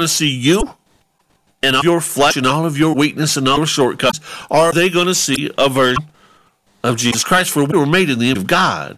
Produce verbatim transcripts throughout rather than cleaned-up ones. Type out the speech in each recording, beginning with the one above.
to see you and all your flesh and all of your weakness and all your shortcuts? Or are they going to see a version of Jesus Christ? For we were made in the image of God.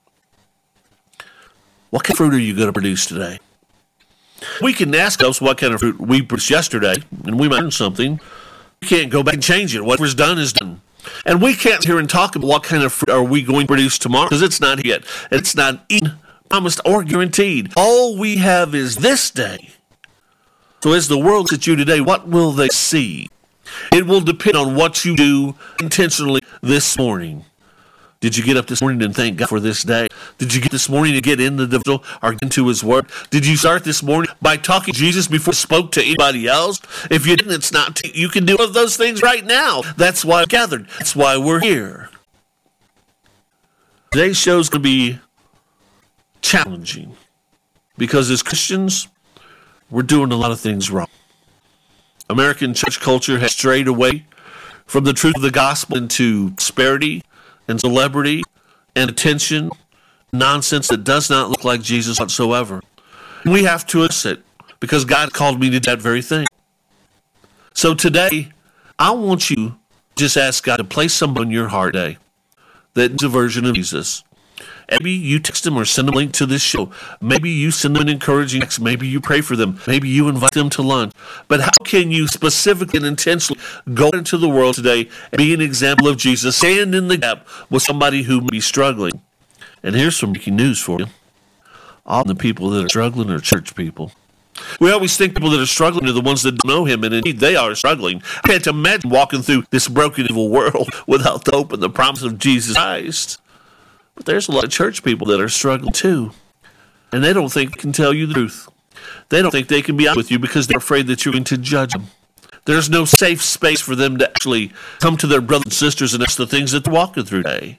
What kind of fruit are you going to produce today? We can ask us what kind of fruit we produced yesterday, and we might learn something. We can't go back and change it. Whatever's done is done. And we can't hear and talk about what kind of fruit are we going to produce tomorrow, because it's not yet. It's not even promised or guaranteed. All we have is this day. So as the world looks at you today, what will they see? It will depend on what you do intentionally this morning. Did you get up this morning and thank God for this day? Did you get this morning to get into the devotional or get into His Word? Did you start this morning by talking to Jesus before you spoke to anybody else? If you didn't, it's not. T- you can do one of those things right now. That's why we're gathered. That's why we're here. Today's show is going to be challenging because as Christians, we're doing a lot of things wrong. American church culture has strayed away from the truth of the gospel into prosperity and celebrity and attention, nonsense that does not look like Jesus whatsoever. And we have to accept it because God called me to do that very thing. So today, I want you to just ask God to place someone in your heart today that is a version of Jesus. Maybe you text them or send them a link to this show. Maybe you send them an encouraging text. Maybe you pray for them. Maybe you invite them to lunch. But how can you specifically and intentionally go into the world today and be an example of Jesus? Stand in the gap with somebody who may be struggling. And here's some breaking news for you. All the people that are struggling are church people. We always think people that are struggling are the ones that don't know Him, and indeed they are struggling. I can't imagine walking through this broken, evil world without the hope and the promise of Jesus Christ. But there's a lot of church people that are struggling too. And they don't think they can tell you the truth. They don't think they can be honest with you because they're afraid that you're going to judge them. There's no safe space for them to actually come to their brothers and sisters and ask the things that they're walking through today.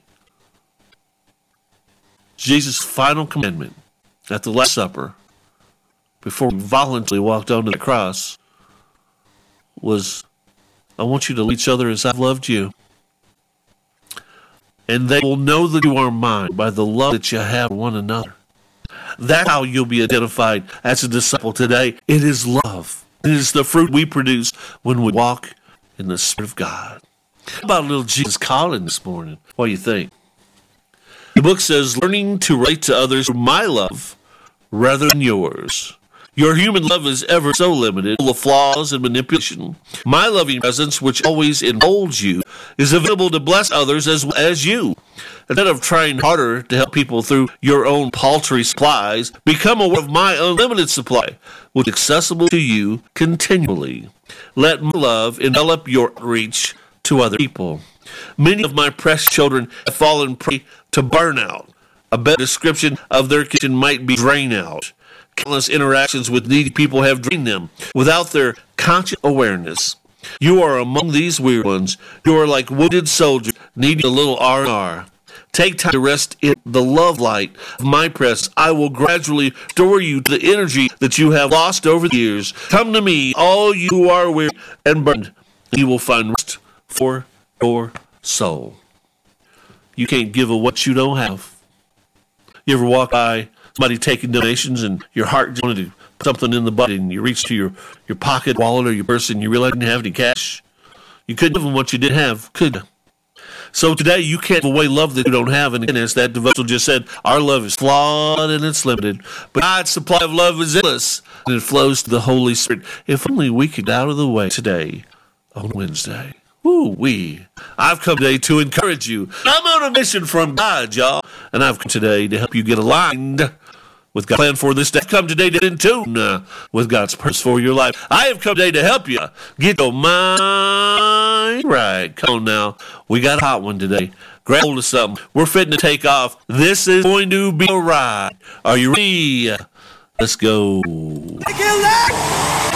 Jesus' final commandment at the Last Supper, before He voluntarily walked onto the cross, was, I want you to love each other as I've loved you. And they will know that you are mine by the love that you have for one another. That's how you'll be identified as a disciple today. It is love. It is the fruit we produce when we walk in the Spirit of God. How about a little Jesus calling this morning? What do you think? The book says, learning to relate to others through my love rather than yours. Your human love is ever so limited, full of flaws and manipulation. My loving presence, which always enfolds you, is available to bless others as well as you. Instead of trying harder to help people through your own paltry supplies, become aware of my unlimited supply, which is accessible to you continually. Let my love envelop your outreach to other people. Many of my precious children have fallen prey to burnout. A better description of their condition might be drain out. Countless interactions with needy people have drained them without their conscious awareness. You are among these weird ones. You are like wounded soldiers needing a little R and R. Take time to rest in the love light of my presence. I will gradually restore you to the energy that you have lost over the years. Come to me, all you who are weary and burdened, and you will find rest for your soul. You can't give of what you don't have. You ever walk by somebody taking donations and your heart just wanted to put something in the bucket and you reach to your, your pocket, wallet, or your purse and you realize you didn't have any cash? You couldn't give them what you didn't have, could you? So today you can't give away love that you don't have. And again, as that devotional just said, our love is flawed and it's limited. But God's supply of love is endless and it flows to the Holy Spirit. If only we could get out of the way today on Wednesday. Woo wee. I've come today to encourage you. I'm on a mission from God, y'all. And I've come today to help you get aligned with God's plan for this day. I've come today to in tune uh, with God's purpose for your life. I have come today to help you get your mind right. Come on now. We got a hot one today. Grab hold of something. We're fitting to take off. This is going to be a ride. Are you ready? Let's go.